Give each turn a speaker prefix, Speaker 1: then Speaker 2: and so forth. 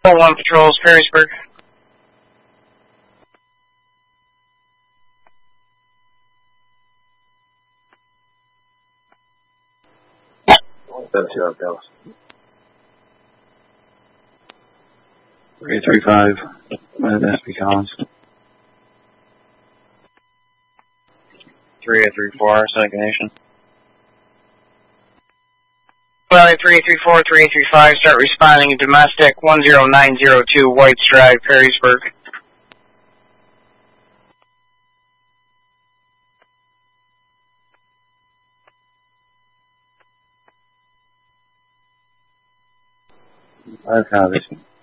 Speaker 1: 1 patrols, Perrysburg.
Speaker 2: That's how it goes.
Speaker 3: 335 with SP Collins.
Speaker 1: 3834, Seneca Nation. Valley 3834, 3835, start responding domestic 10902 Whites Drive, Perrysburg.
Speaker 3: Five copies.